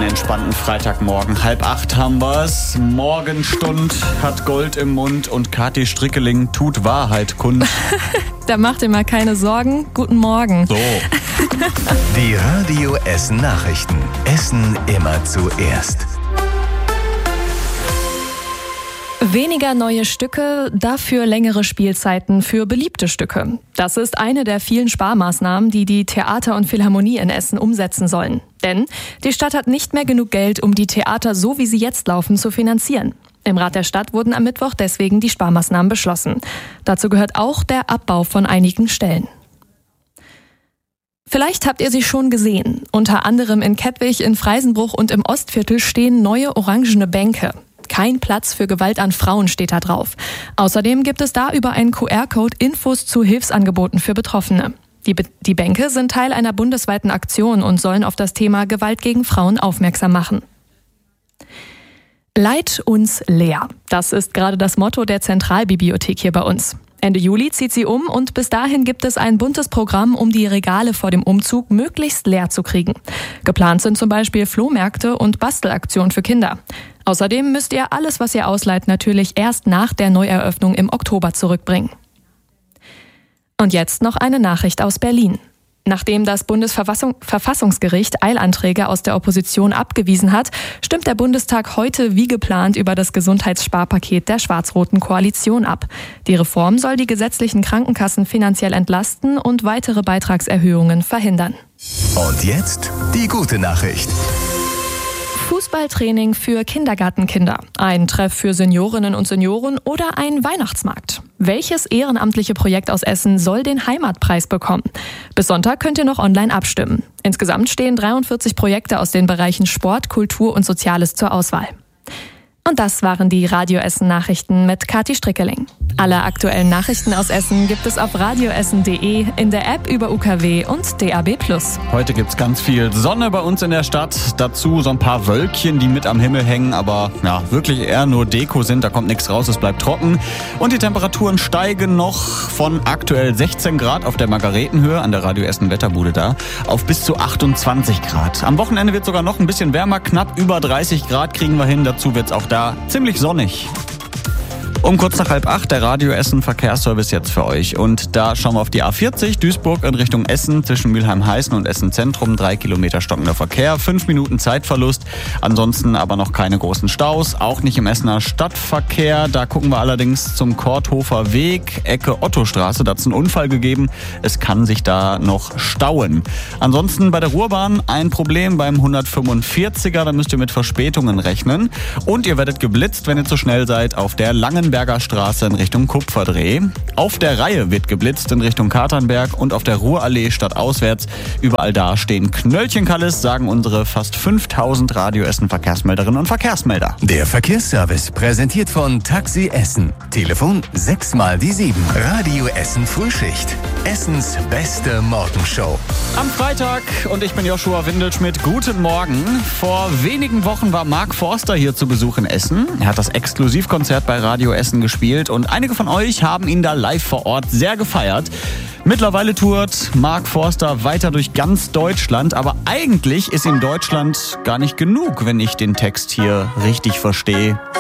einen entspannten Freitagmorgen. 7:30 haben wir's. Morgenstund hat Gold im Mund und Kathi Strickeling tut Wahrheit kund. Da macht ihr mal keine Sorgen. Guten Morgen. So. Die Radio Essen Nachrichten. Essen immer zuerst. Weniger neue Stücke, dafür längere Spielzeiten für beliebte Stücke. Das ist eine der vielen Sparmaßnahmen, die die Theater und Philharmonie in Essen umsetzen sollen. Denn die Stadt hat nicht mehr genug Geld, um die Theater, so wie sie jetzt laufen, zu finanzieren. Im Rat der Stadt wurden am Mittwoch deswegen die Sparmaßnahmen beschlossen. Dazu gehört auch der Abbau von einigen Stellen. Vielleicht habt ihr sie schon gesehen. Unter anderem in Kettwig, in Freisenbruch und im Ostviertel stehen neue orangene Bänke. Kein Platz für Gewalt an Frauen steht da drauf. Außerdem gibt es da über einen QR-Code Infos zu Hilfsangeboten für Betroffene. Die Bänke sind Teil einer bundesweiten Aktion und sollen auf das Thema Gewalt gegen Frauen aufmerksam machen. Leid uns leer. Das ist gerade das Motto der Zentralbibliothek hier bei uns. Ende Juli zieht sie um und bis dahin gibt es ein buntes Programm, um die Regale vor dem Umzug möglichst leer zu kriegen. Geplant sind zum Beispiel Flohmärkte und Bastelaktionen für Kinder. Außerdem müsst ihr alles, was ihr ausleiht, natürlich erst nach der Neueröffnung im Oktober zurückbringen. Und jetzt noch eine Nachricht aus Berlin. Nachdem das Bundesverfassungsgericht Eilanträge aus der Opposition abgewiesen hat, stimmt der Bundestag heute wie geplant über das Gesundheitssparpaket der schwarz-roten Koalition ab. Die Reform soll die gesetzlichen Krankenkassen finanziell entlasten und weitere Beitragserhöhungen verhindern. Und jetzt die gute Nachricht. Fußballtraining für Kindergartenkinder, ein Treff für Seniorinnen und Senioren oder ein Weihnachtsmarkt. Welches ehrenamtliche Projekt aus Essen soll den Heimatpreis bekommen? Bis Sonntag könnt ihr noch online abstimmen. Insgesamt stehen 43 Projekte aus den Bereichen Sport, Kultur und Soziales zur Auswahl. Und das waren die Radio Essen Nachrichten mit Kathi Strickeling. Alle aktuellen Nachrichten aus Essen gibt es auf radioessen.de, in der App über UKW und DAB+. Heute gibt's ganz viel Sonne bei uns in der Stadt. Dazu so ein paar Wölkchen, die mit am Himmel hängen, aber ja, wirklich eher nur Deko sind. Da kommt nichts raus, es bleibt trocken. Und die Temperaturen steigen noch von aktuell 16 Grad auf der Margaretenhöhe an der Radio Essen Wetterbude da auf bis zu 28 Grad. Am Wochenende wird sogar noch ein bisschen wärmer, knapp über 30 Grad kriegen wir hin. Dazu wird's auch da ziemlich sonnig. Um kurz nach 7:30 der Radio Essen Verkehrsservice jetzt für euch. Und da schauen wir auf die A40 Duisburg in Richtung Essen zwischen Mülheim-Heißen und Essen Zentrum. 3 Kilometer stockender Verkehr, 5 Minuten Zeitverlust. Ansonsten aber noch keine großen Staus, auch nicht im Essener Stadtverkehr. Da gucken wir allerdings zum Korthofer Weg, Ecke Ottostraße. Da hat es einen Unfall gegeben. Es kann sich da noch stauen. Ansonsten bei der Ruhrbahn ein Problem beim 145er. Da müsst ihr mit Verspätungen rechnen. Und ihr werdet geblitzt, wenn ihr zu schnell seid, auf der Langenberger Straße in Richtung Kupferdreh. Auf der Reihe wird geblitzt in Richtung Katernberg und auf der Ruhrallee stadtauswärts. Überall da stehen Knöllchenkallis, sagen unsere fast 5000 Radio Essen Verkehrsmelderinnen und Verkehrsmelder. Der Verkehrsservice präsentiert von Taxi Essen. Telefon 6x7. Radio Essen Frühschicht. Essens beste Morgenshow. Am Freitag und ich bin Joshua Windelschmidt. Guten Morgen. Vor wenigen Wochen war Mark Forster hier zu Besuch in Essen. Er hat das Exklusivkonzert bei Radio Essen gespielt und einige von euch haben ihn da live vor Ort sehr gefeiert. Mittlerweile tourt Mark Forster weiter durch ganz Deutschland, aber eigentlich ist in Deutschland gar nicht genug, wenn ich den Text hier richtig verstehe.